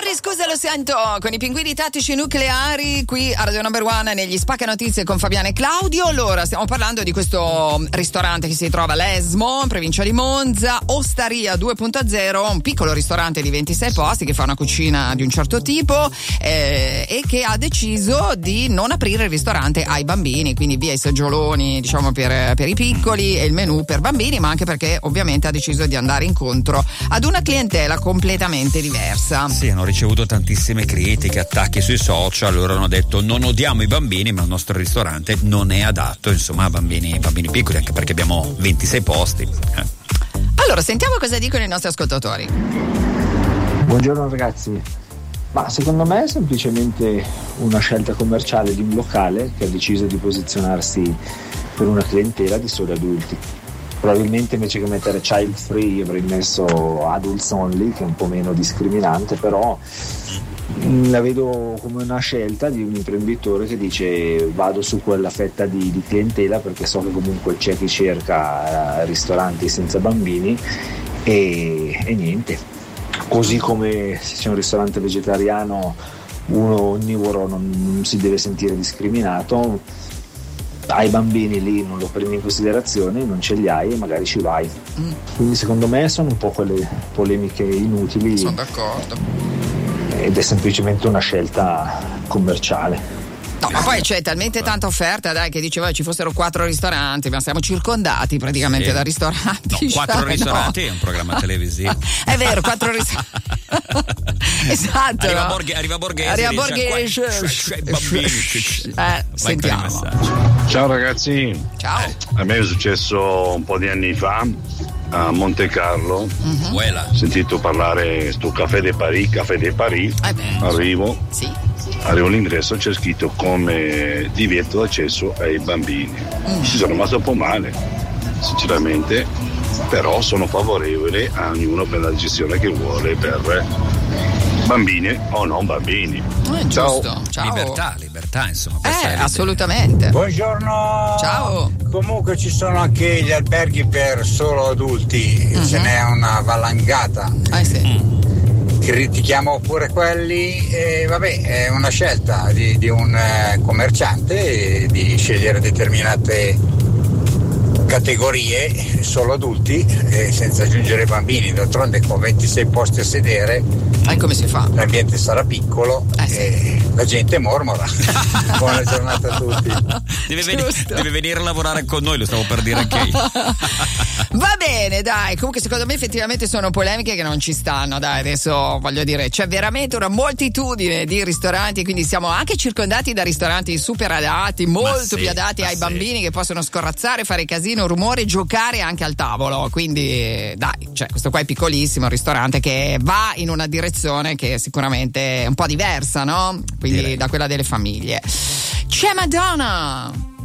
Signori, scusa, lo sento, con i pinguini tattici nucleari qui a Radio Number One negli Spacca Notizie con Fabiana e Claudio. Allora, stiamo parlando di questo ristorante che si trova a Lesmo, in provincia di Monza, Ostaria 2.0, un piccolo ristorante di 26 posti che fa una cucina di un certo tipo e che ha deciso di non aprire il ristorante ai bambini, quindi via i seggioloni, diciamo, per i piccoli e il menù per bambini, ma anche perché ovviamente ha deciso di andare incontro ad una clientela completamente diversa. Sì, hanno ricevuto tantissime critiche, attacchi sui social. Loro hanno detto: non odiamo i bambini, ma il nostro ristorante non è adatto, insomma, a bambini piccoli, anche perché abbiamo 26 posti. Allora, sentiamo cosa dicono i nostri ascoltatori. Buongiorno ragazzi, ma secondo me è semplicemente una scelta commerciale di un locale che ha deciso di posizionarsi per una clientela di soli adulti. Probabilmente invece che mettere child free avrei messo adults only, che è un po' meno discriminante, però la vedo come una scelta di un imprenditore che dice: vado su quella fetta di clientela perché so che comunque c'è chi cerca ristoranti senza bambini e niente. Così come se c'è un ristorante vegetariano, uno onnivoro non si deve sentire discriminato. Ai bambini lì non lo prendi in considerazione, non ce li hai e magari ci vai. Quindi secondo me sono un po' quelle polemiche inutili. Sono d'accordo. Ed è semplicemente una scelta commerciale. No, ma poi c'è talmente tanta offerta, dai, che diceva ci fossero 4 ristoranti, ma siamo circondati praticamente da ristoranti. No, 4 ristoranti è un programma televisivo. È vero, 4 ristoranti. Esatto. Arriva Borghese. Sentiamo. Ciao ragazzi. Ciao. A me è successo un po' di anni fa a Monte Carlo. Vuela. Ho sentito parlare sto Café de Paris. Arrivo. Sì. Arrivo all'ingresso, c'è scritto come divieto d'accesso ai bambini. Ci sono rimasto un po' male, sinceramente, però sono favorevole a ognuno per la decisione che vuole per bambini o non bambini. Giusto. Ciao. Libertà, insomma. Assolutamente. Buongiorno. Ciao. Comunque ci sono anche gli alberghi per solo adulti, ce n'è una valangata. Sì. Critichiamo pure quelli e vabbè, è una scelta di un commerciante di scegliere determinate categorie solo adulti senza aggiungere bambini. D'altronde con 26 posti a sedere come si fa? L'ambiente sarà piccolo e la gente mormora. Buona giornata a tutti. Deve venire a lavorare con noi, lo stavo per dire anche io. Va bene, dai, comunque secondo me effettivamente sono polemiche che non ci stanno, dai, adesso voglio dire, c'è veramente una moltitudine di ristoranti, quindi siamo anche circondati da ristoranti super adatti, molto più adatti ai bambini che possono scorrazzare, fare casino, rumore, giocare anche al tavolo, quindi dai, cioè questo qua è piccolissimo, un ristorante che va in una direzione che sicuramente è un po' diversa, no? Quindi da quella delle famiglie. C'è Madonna!